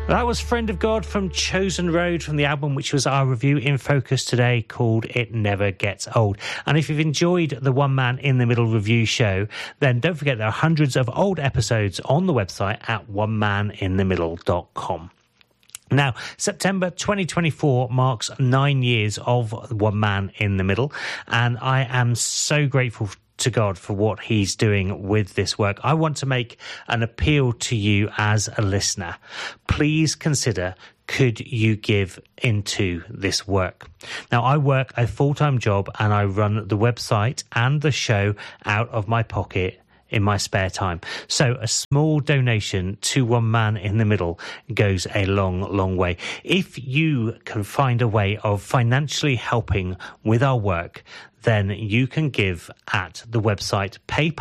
That was Friend of God from Chosen Road from the album, which was our review in focus today, called It Never Gets Old. And if you've enjoyed the One Man in the Middle review show, then don't forget there are hundreds of old episodes on the website at onemaninthemiddle.com. Now, September 2024 marks 9 years of One Man in the Middle, and I am so grateful to God for what he's doing with this work. I want to make an appeal to you as a listener. Please consider, could you give into this work? Now, I work a full-time job and I run the website and the show out of my pocket in my spare time. So a small donation to One Man in the Middle goes a long, long way. If you can find a way of financially helping with our work, then you can give at the website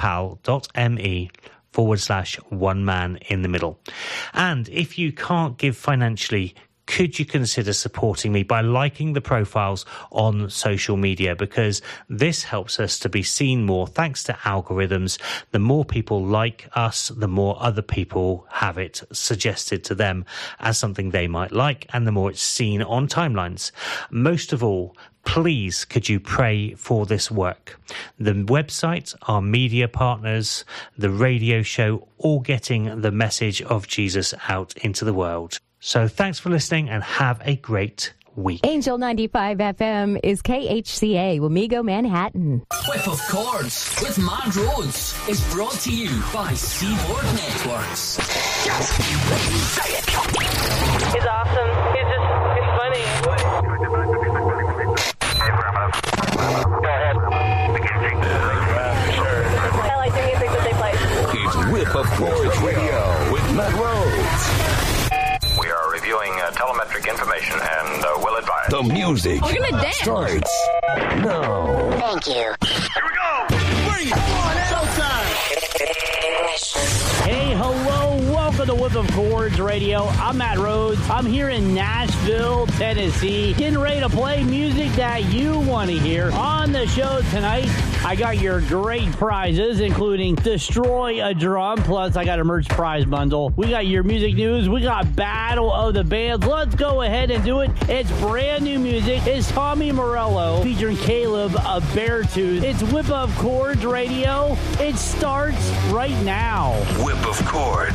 paypal.me/One Man in the Middle. And if you can't give financially, could you consider supporting me by liking the profiles on social media? Because this helps us to be seen more thanks to algorithms. The more people like us, the more other people have it suggested to them as something they might like, and the more it's seen on timelines. Most of all, please, could you pray for this work? The website, our media partners, the radio show, all getting the message of Jesus out into the world. So thanks for listening and have a great week. Angel 95 FM is KHCA, Wamego, Manhattan. Whip of Chords with Matt Rhodes is brought to you by Seaboard Networks. He's awesome. He's funny. I like the music that they play. It's Whip of Chords Radio with Matt Rhodes. We are reviewing telemetric information and will advise. The music starts now. Thank you. Here we go! Bring it! Come on, showtime! Hey, hello, welcome to Whip of Chords Radio. I'm Matt Rhodes. I'm here in Nashville, Tennessee, getting ready to play music that you want to hear. On the show tonight, I got your great prizes, including Destroy a Drum, plus I got a merch prize bundle. We got your music news. We got Battle of the Bands. Let's go ahead and do it. It's brand new music. It's Tommy Morello featuring Caleb of Beartooth. It's Whip of Chords Radio. It starts right now. Whip of Chords.